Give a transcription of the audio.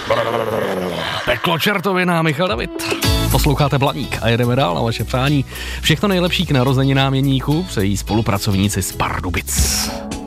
Peklo čertovina, Michal David. Posloucháte Blaník a jedeme dál na vaše přání. Všechno nejlepší k narozeninám Jeníku přejí spolupracovníci z Pardubic.